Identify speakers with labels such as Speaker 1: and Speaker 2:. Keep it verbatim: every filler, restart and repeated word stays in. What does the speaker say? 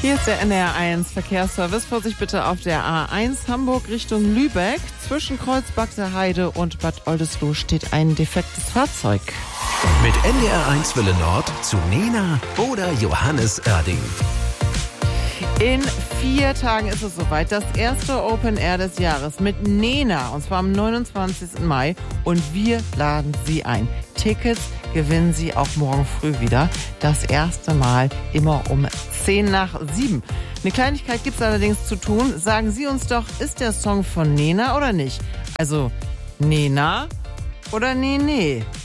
Speaker 1: Hier ist der N D R eins Verkehrsservice. Vorsicht bitte auf der A eins Hamburg Richtung Lübeck. Zwischen Kreuzberg der Heide und Bad Oldesloe steht ein defektes Fahrzeug.
Speaker 2: Mit N D R eins Welle Nord zu Nena oder Johannes Oerding.
Speaker 1: In vier Tagen ist es soweit. Das erste Open Air des Jahres mit Nena. Und zwar am neunundzwanzigsten Mai. Und wir laden Sie ein. Tickets gewinnen Sie auch morgen früh wieder. Das erste Mal immer um zehn nach sieben. Eine Kleinigkeit gibt es allerdings zu tun. Sagen Sie uns doch, ist der Song von Nena oder nicht? Also Nena oder Nene?